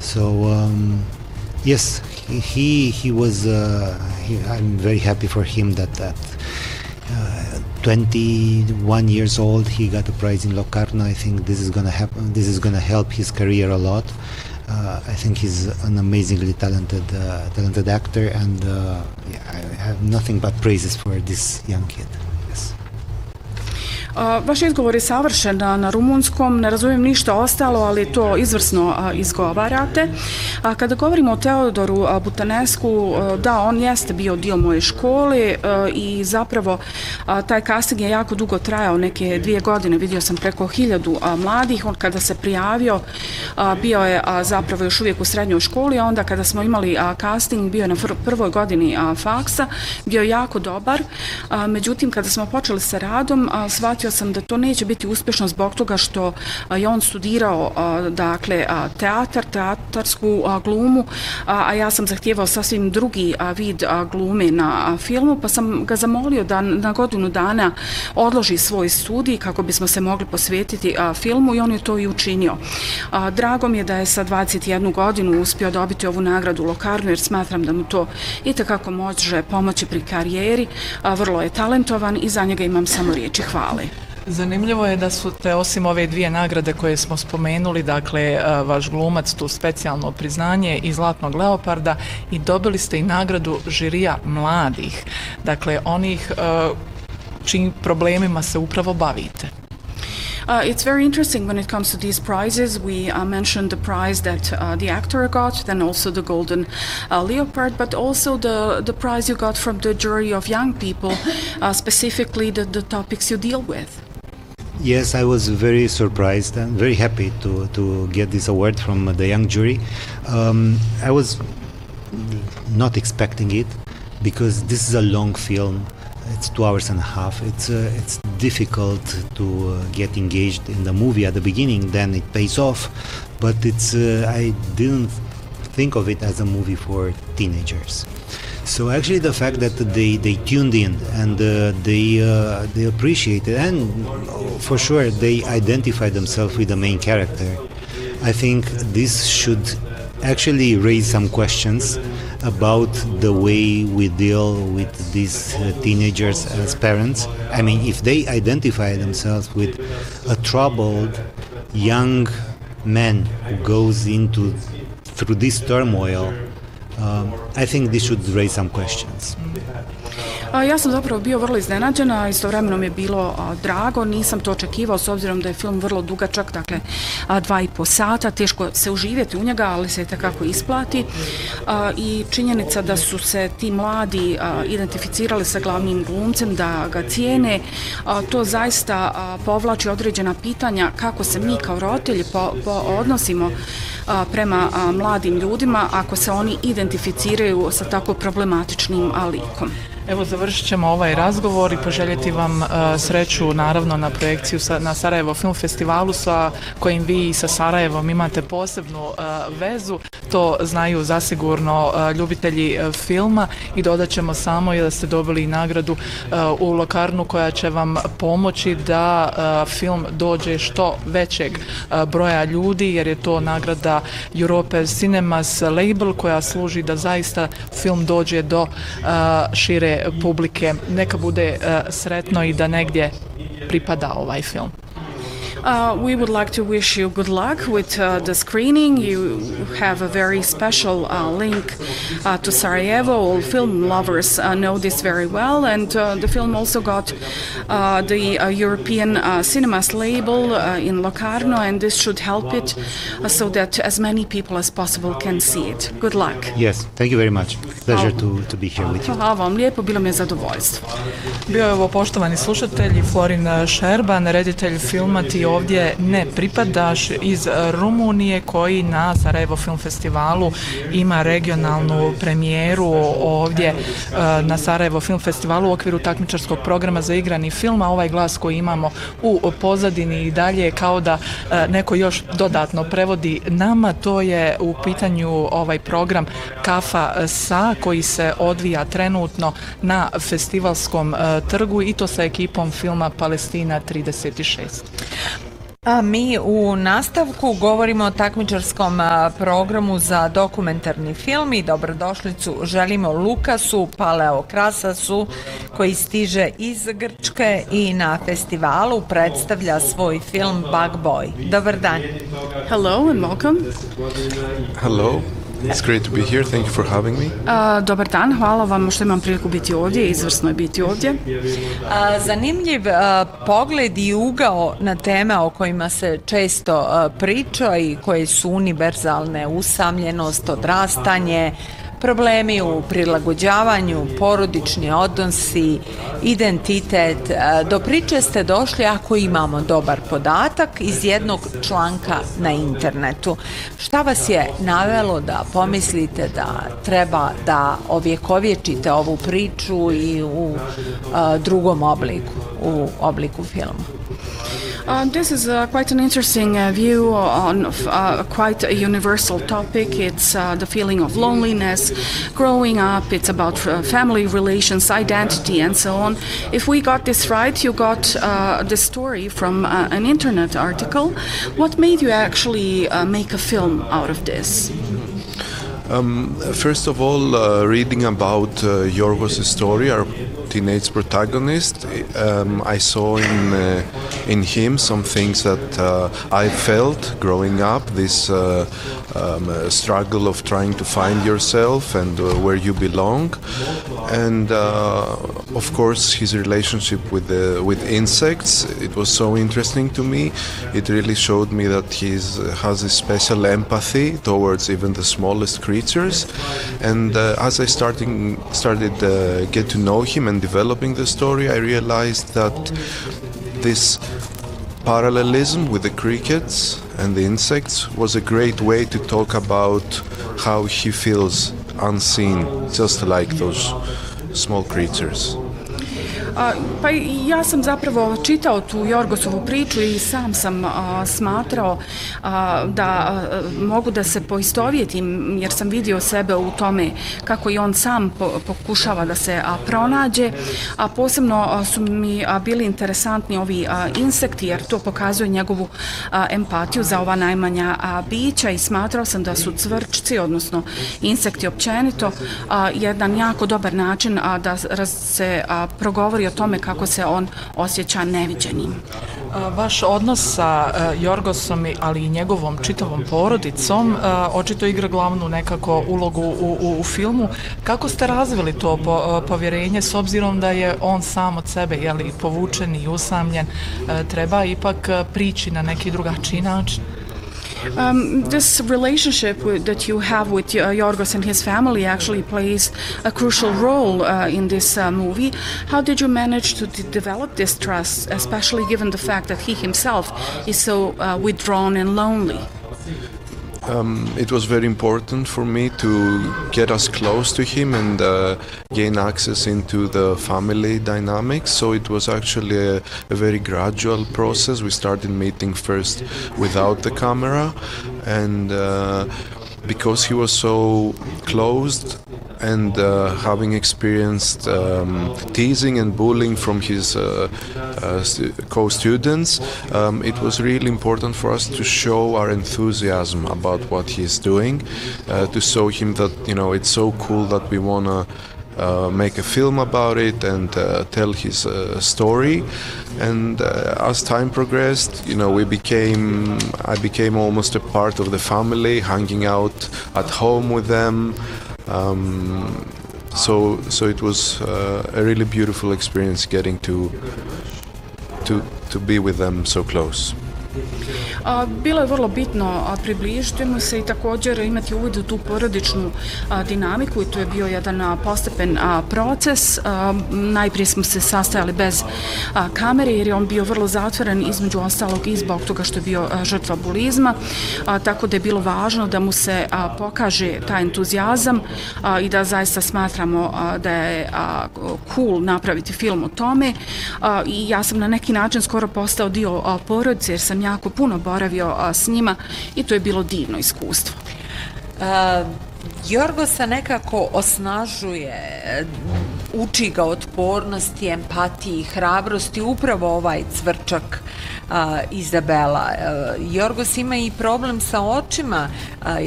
So yes, he was. I'm very happy for him that 21 years old he got a prize in Locarno. I think this is gonna happen. This is gonna help his career a lot. I think he's an amazingly talented actor, and I have nothing but praises for this young kid. Yes. Vaš izgovor je savršen na rumunskom, ne razumijem ništa ostalo, ali to izvrsno izgovarate. Kada govorimo o Teodoru Butanescu, da, on jeste bio dio moje škole i zapravo taj casting je jako dugo trajao, neke 2 godine, vidio sam preko 1000 mladih. On kada se prijavio, bio je zapravo još uvijek u srednjoj školi, a onda kada smo imali casting, bio je na prvoj godini faksa, bio je jako dobar. Međutim, kada smo počeli sa radom, shvatio sam da to neće biti uspješno zbog toga što je on studirao dakle teatarsku glumu, a ja sam zahtijevao sasvim drugi vid glume na filmu, pa sam ga zamolio da na godinu dana odloži svoj studij kako bismo se mogli posvetiti filmu, i on je to i učinio. Drago mi je da je sa 21 godinu uspio dobiti ovu nagradu Locarno, jer smatram da mu to itekako može pomoći pri karijeri. Vrlo je talentovan i za njega imam samo riječi hvale. Zanimljivo je da su te, osim ove 2 nagrade koje smo spomenuli, dakle vaš glumac tu specijalno priznanje i Zlatnog leoparda, i dobili ste i nagradu žirija mladih, dakle onih čijim problemima se upravo bavite. It's very interesting when it comes to these prizes. We mentioned the prize that the actor got, then also the Golden Leopard, but also the prize you got from the jury of young people, specifically the topics you deal with. Yes, I was very surprised and very happy to get this award from the young jury. I was not expecting it because this is a long film. It's 2 hours and a half. It's difficult to get engaged in the movie at the beginning. Then it pays off, but I didn't think of it as a movie for teenagers. So actually, the fact that they tuned in and they appreciated, and for sure they identified themselves with the main character. I think this should actually raise some questions about the way we deal with these teenagers as parents. I mean, if they identify themselves with a troubled young man who goes through this turmoil, I think this should raise some questions. Ja sam zapravo bio vrlo iznenađena, istovremeno mi je bilo drago, nisam to očekivao s obzirom da je film vrlo dugačak, dakle 2,5 sata, teško se uživjeti u njega, ali se takako isplati, i činjenica da su se ti mladi identificirali sa glavnim glumcem, da ga cijene, to zaista povlači određena pitanja kako se mi kao roditelji odnosimo prema mladim ljudima ako se oni identificiraju sa tako problematičnim likom. Evo, završit ćemo ovaj razgovor i poželjeti vam sreću naravno na projekciju na Sarajevo Film Festivalu, sa kojim vi sa Sarajevom imate posebnu vezu. To znaju zasigurno ljubitelji filma, i dodat ćemo samo da ste dobili nagradu u Locarnu koja će vam pomoći da film dođe što većeg broja ljudi, jer je to nagrada Europe Cinemas label koja služi da zaista film dođe do šire publike. Neka bude sretno i da negdje pripada ovaj film. We would like to wish you good luck with the screening. You have a very special link to Sarajevo. All film lovers know this very well, and the film also got the European Cinemas label in Locarno, and this should help it so that as many people as possible can see it. Good luck. Yes, thank you very much. Pleasure to be here with you. Hvala vam lijepo, bilo mi je zadovoljstvo. Bio je ovo, poštovani slušatelji, Florin Šerban, reditelj filma Ti ovdje ne pripadaš iz Rumunije, koji na Sarajevo Film Festivalu ima regionalnu premijeru ovdje na Sarajevo Film Festivalu u okviru takmičarskog programa za igrani film, a ovaj glas koji imamo u pozadini i dalje kao da neko još dodatno prevodi nama, to je u pitanju ovaj program Kafa Sa koji se odvija trenutno na festivalskom trgu, i to sa ekipom filma Palestina 36. A mi u nastavku govorimo o takmičarskom programu za dokumentarni film i dobrodošlicu želimo Lukasu Paleokrasasu koji stiže iz Grčke i na festivalu predstavlja svoj film Bug Boy. Dobar dan. Hello and welcome. Hello. It's great to be here. Thank you for having me. Dobar dan, hvala vam što imam priliku biti ovdje, izvrsno je biti ovdje. Zanimljiv pogled i ugao na teme o kojima se često priča i koje su univerzalne, usamljenost, odrastanje, problemi u prilagođavanju, porodični odnosi, identitet. Do priče ste došli ako imamo dobar podatak iz jednog članka na internetu. Šta vas je navelo da pomislite da treba da ovjekovječite ovu priču i u drugom obliku, u obliku filma? This is quite an interesting view on quite a universal topic. It's the feeling of loneliness, growing up. It's about family relations, identity, and so on. If we got this right, you got this story from an internet article. What made you actually make a film out of this? First of all, reading about Yorgos' story, our teenage protagonist, I saw in him some things that I felt growing up, this struggle of trying to find yourself and where you belong, and of course his relationship with insects. It was so interesting to me. It really showed me that he has a special empathy towards even the smallest creatures, and as I started get to know him and developing the story, I realized that this parallelism with the crickets and the insects was a great way to talk about how he feels unseen, just like those small creatures. Pa ja sam zapravo čitao tu Yorgosovu priču i sam sam smatrao da mogu da se poistovjetim jer sam vidio sebe u tome kako i on sam pokušava da se pronađe, a posebno su mi bili interesantni ovi insekti jer to pokazuje njegovu empatiju za ova najmanja bića i smatrao sam da su cvrčci, odnosno insekti općenito, jedan jako dobar način da se progovori o tome kako se on osjeća neviđenim. Vaš odnos sa Yorgosom, ali i njegovom čitavom porodicom, očito igra glavnu nekako ulogu u filmu. Kako ste razvili to povjerenje s obzirom da je on sam od sebe povučen i usamljen, treba ipak prići na neki drugačiji način? This relationship that you have with Yorgos and his family actually plays a crucial role in this movie. How did you manage to develop this trust, especially given the fact that he himself is so withdrawn and lonely? It was very important for me to get us close to him and gain access into the family dynamics. So it was actually a very gradual process. We started meeting first without the camera, and because he was so closed and having experienced teasing and bullying from his co-students, it was really important for us to show our enthusiasm about what he's doing, to show him that, you know, it's so cool that we want to make a film about it and tell his story. And as time progressed, you know, I became almost a part of the family, hanging out at home with them. So it was a really beautiful experience getting to be with them so close. Bilo je vrlo bitno približiti mu se i također imati uvid u tu porodičnu dinamiku i to je bio jedan postepen proces. Najprije smo se sastajali bez kamere jer je on bio vrlo zatvoren između ostalog i zbog toga što je bio žrtva bulizma, tako da je bilo važno da mu se pokaže taj entuzijazam i da zaista smatramo da je cool napraviti film o tome i ja sam na neki način skoro postao dio porodice jer sam jako puno boravio s njima i to je bilo divno iskustvo. Yorgosa nekako osnažuje uči ga otpornosti, empatiji, hrabrosti, upravo ovaj cvrčak Izabela. Jorgos ima i problem sa očima,